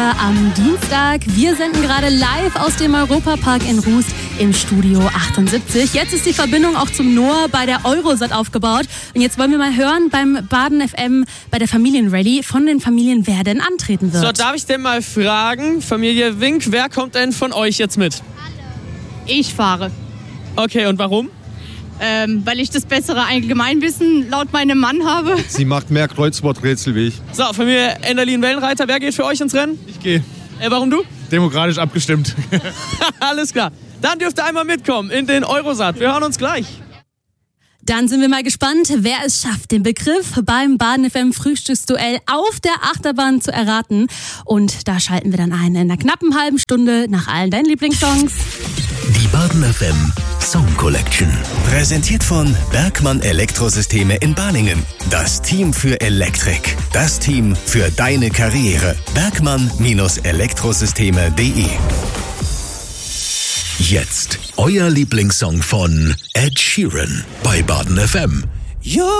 am Dienstag. Wir senden gerade live aus dem Europapark in Rust im Studio 78. Jetzt ist die Verbindung auch zum Noah bei der Eurosat aufgebaut. Und jetzt wollen wir mal hören beim Baden FM bei der Familienrallye von den Familien, wer denn antreten wird. So, darf ich denn mal fragen, Familie Wink, wer kommt denn von euch jetzt mit? Ich fahre. Okay, und warum? Weil ich das bessere Allgemeinwissen laut meinem Mann habe. Sie macht mehr Kreuzworträtsel wie ich. So, Familie Enderlin-Wellenreiter, wer geht für euch ins Rennen? Ich gehe. Warum du? Demokratisch abgestimmt. Alles klar. Dann dürft ihr einmal mitkommen in den Eurosat. Wir hören uns gleich. Dann sind wir mal gespannt, wer es schafft, den Begriff beim Baden FM Frühstücksduell auf der Achterbahn zu erraten. Und da schalten wir dann ein in einer knappen halben Stunde nach allen deinen Lieblingssongs. Die Baden FM Song Collection. Präsentiert von Bergmann Elektrosysteme in Balingen. Das Team für Elektrik. Das Team für deine Karriere. Bergmann-Elektrosysteme.de. Jetzt euer Lieblingssong von Ed Sheeran bei Baden FM.